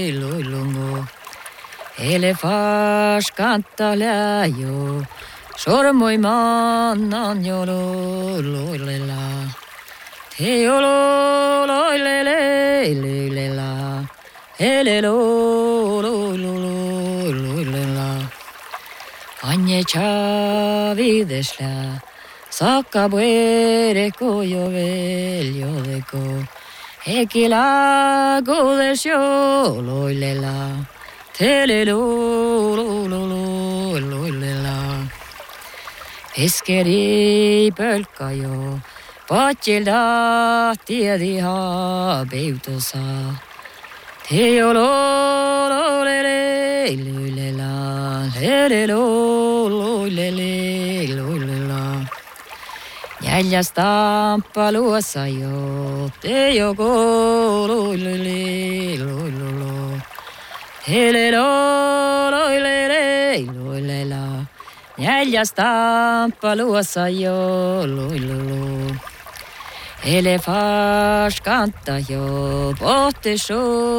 Luilungo. Elefas kantaa jo. Sormoi mannan jo loilela. He olo loilela. Hele loilela. Anje chavidesla. Sakka puereko jo veljodeko. Hekila godes jo loilela. Tele loilela. Peskeri pölkka jo. Patjelda tiediha peutosa. Te jo loilela. Hele loilela. Jäljas tamppa luossa jo, te joko loilele. Hele loilela. Jäljas tamppa luossa jo, loilelo. Elefas kantaa jo, pohti